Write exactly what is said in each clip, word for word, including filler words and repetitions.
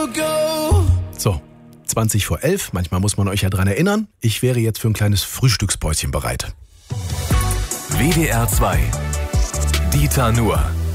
So, zwanzig vor elf, manchmal muss man euch ja dran erinnern. Ich wäre jetzt für ein kleines Frühstückspäuschen bereit. W D R zwei. Dieter Nuhr.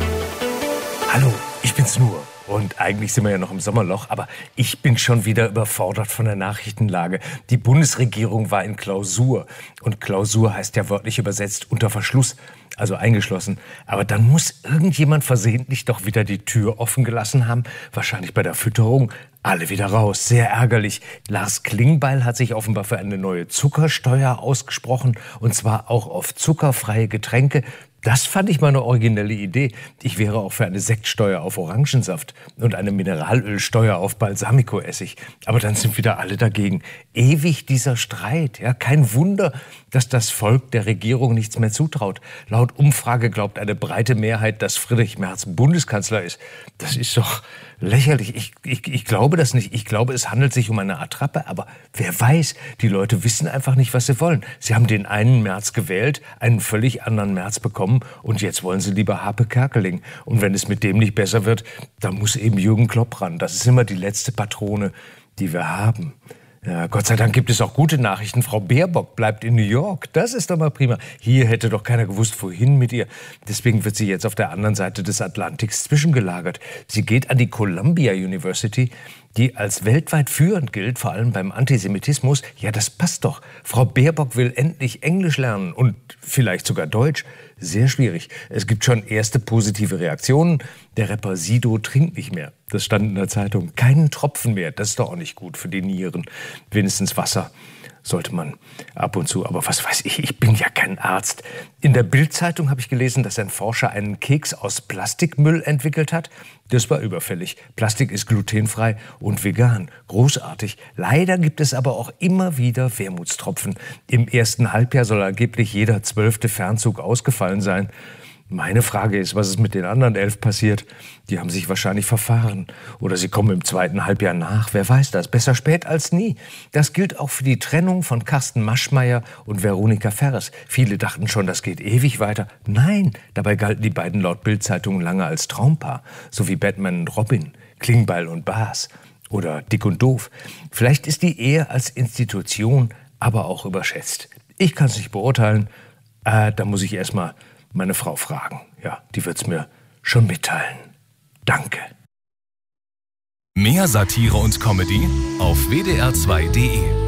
Hallo, ich bin's Nuhr. Und eigentlich sind wir ja noch im Sommerloch, aber ich bin schon wieder überfordert von der Nachrichtenlage. Die Bundesregierung war in Klausur. Und Klausur heißt ja wörtlich übersetzt unter Verschluss, also eingeschlossen. Aber dann muss irgendjemand versehentlich doch wieder die Tür offen gelassen haben. Wahrscheinlich bei der Fütterung. Alle wieder raus. Sehr ärgerlich. Lars Klingbeil hat sich offenbar für eine neue Zuckersteuer ausgesprochen. Und zwar auch auf zuckerfreie Getränke. Das fand ich mal eine originelle Idee. Ich wäre auch für eine Sektsteuer auf Orangensaft und eine Mineralölsteuer auf Balsamicoessig. Aber dann sind wieder alle dagegen. Ewig dieser Streit. Ja, kein Wunder, dass das Volk der Regierung nichts mehr zutraut. Laut Umfrage glaubt eine breite Mehrheit, dass Friedrich Merz Bundeskanzler ist. Das ist doch lächerlich. Ich, ich, ich glaube das nicht. Ich glaube, es handelt sich um eine Attrappe. Aber wer weiß, die Leute wissen einfach nicht, was sie wollen. Sie haben den einen Merz gewählt, einen völlig anderen Merz bekommen. Und jetzt wollen sie lieber Harpe Kerkeling. Und wenn es mit dem nicht besser wird, dann muss eben Jürgen Klopp ran. Das ist immer die letzte Patrone, die wir haben. Ja, Gott sei Dank gibt es auch gute Nachrichten. Frau Baerbock bleibt in New York. Das ist doch mal prima. Hier hätte doch keiner gewusst, wohin mit ihr. Deswegen wird sie jetzt auf der anderen Seite des Atlantiks zwischengelagert. Sie geht an die Columbia University, die als weltweit führend gilt, vor allem beim Antisemitismus. Ja, das passt doch. Frau Baerbock will endlich Englisch lernen und vielleicht sogar Deutsch. Sehr schwierig. Es gibt schon erste positive Reaktionen. Der Rapper Sido trinkt nicht mehr. Das stand in der Zeitung. Keinen Tropfen mehr. Das ist doch auch nicht gut für die Nieren. Wenigstens Wasser sollte man ab und zu. Aber was weiß ich, ich bin ja kein Arzt. In der Bild-Zeitung habe ich gelesen, dass ein Forscher einen Keks aus Plastikmüll entwickelt hat. Das war überfällig. Plastik ist glutenfrei und vegan. Großartig. Leider gibt es aber auch immer wieder Wermutstropfen. Im ersten Halbjahr soll angeblich jeder zwölfte Fernzug ausgefallen sein. Meine Frage ist, was ist mit den anderen elf passiert? Die haben sich wahrscheinlich verfahren. Oder sie kommen im zweiten Halbjahr nach. Wer weiß das? Besser spät als nie. Das gilt auch für die Trennung von Carsten Maschmeyer und Veronika Ferres. Viele dachten schon, das geht ewig weiter. Nein, dabei galten die beiden laut Bild-Zeitung lange als Traumpaar. So wie Batman und Robin, Klingbeil und Bas oder Dick und Doof. Vielleicht ist die Ehe als Institution aber auch überschätzt. Ich kann es nicht beurteilen. Äh, da muss ich erst mal meine Frau fragen. Ja, die wird's mir schon mitteilen. Danke. Mehr Satire und Comedy auf W D R zwei Punkt D E.